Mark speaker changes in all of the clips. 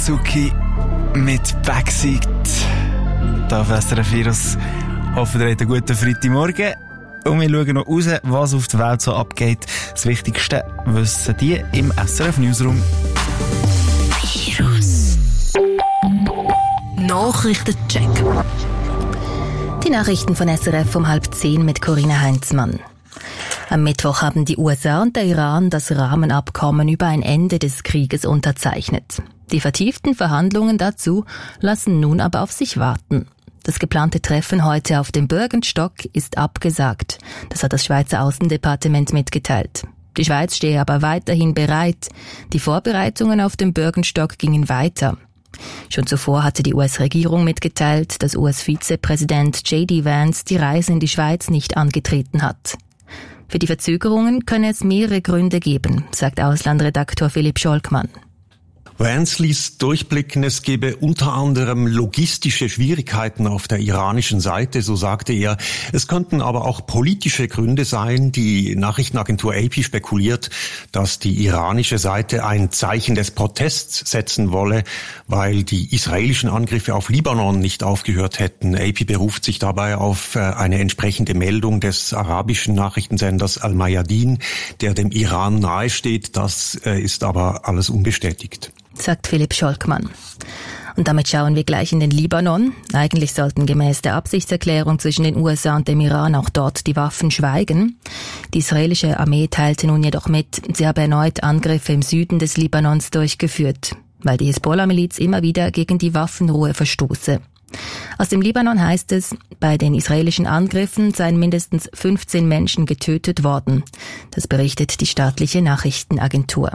Speaker 1: Suzuki mit Backseat. Da auf SRF Virus. Hoffen, ihr habt einen guten Freitagmorgen. Und wir schauen noch raus, was auf der Welt so abgeht. Das Wichtigste wissen die im SRF Newsroom.
Speaker 2: Virus. Nachrichtencheck. Die Nachrichten von SRF um 9:30 mit Corinna Heinzmann. Am Mittwoch haben die USA und der Iran das Rahmenabkommen über ein Ende des Krieges unterzeichnet. Die vertieften Verhandlungen dazu lassen nun aber auf sich warten. Das geplante Treffen heute auf dem Bürgenstock ist abgesagt. Das hat das Schweizer Außendepartement mitgeteilt. Die Schweiz stehe aber weiterhin bereit. Die Vorbereitungen auf dem Bürgenstock gingen weiter. Schon zuvor hatte die US-Regierung mitgeteilt, dass US-Vizepräsident J.D. Vance die Reise in die Schweiz nicht angetreten hat. Für die Verzögerungen könne es mehrere Gründe geben, sagt Auslandredaktor Philipp Scholkmann.
Speaker 3: Vance ließ durchblicken, es gebe unter anderem logistische Schwierigkeiten auf der iranischen Seite, so sagte er. Es könnten aber auch politische Gründe sein. Die Nachrichtenagentur AP spekuliert, dass die iranische Seite ein Zeichen des Protests setzen wolle, weil die israelischen Angriffe auf Libanon nicht aufgehört hätten. AP beruft sich dabei auf eine entsprechende Meldung des arabischen Nachrichtensenders Al-Mayadin, der dem Iran nahesteht. Das ist aber alles unbestätigt,
Speaker 2: sagt Philipp Scholkmann. Und damit schauen wir gleich in den Libanon. Eigentlich sollten gemäß der Absichtserklärung zwischen den USA und dem Iran auch dort die Waffen schweigen. Die israelische Armee teilte nun jedoch mit, sie habe erneut Angriffe im Süden des Libanons durchgeführt, weil die Hisbollah-Miliz immer wieder gegen die Waffenruhe verstoße. Aus dem Libanon heißt es, bei den israelischen Angriffen seien mindestens 15 Menschen getötet worden. Das berichtet die staatliche Nachrichtenagentur.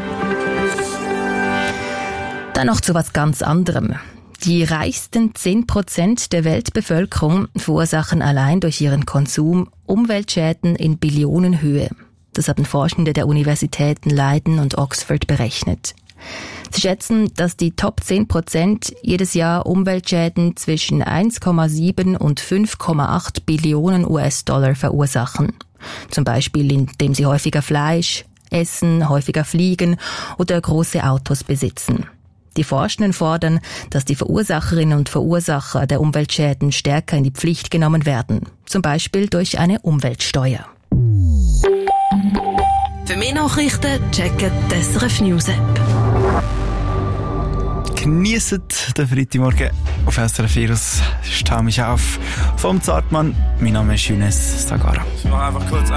Speaker 2: Dann noch zu was ganz anderem. Die reichsten 10% der Weltbevölkerung verursachen allein durch ihren Konsum Umweltschäden in Billionenhöhe. Das haben Forschende der Universitäten Leiden und Oxford berechnet. Sie schätzen, dass die Top 10% jedes Jahr Umweltschäden zwischen 1,7 und 5,8 Billionen US-Dollar verursachen. Zum Beispiel, indem sie häufiger Fleisch essen, häufiger fliegen oder große Autos besitzen. Die Forschenden fordern, dass die Verursacherinnen und Verursacher der Umweltschäden stärker in die Pflicht genommen werden, zum Beispiel durch eine Umweltsteuer.
Speaker 4: Für mehr Nachrichten checken die SRF News App.
Speaker 1: Genießt den Freitagmorgen auf SRF Virus. Ich stehe mich auf vom Zartmann. Mein Name ist Younes Sagara.
Speaker 5: Ich mache einfach kurz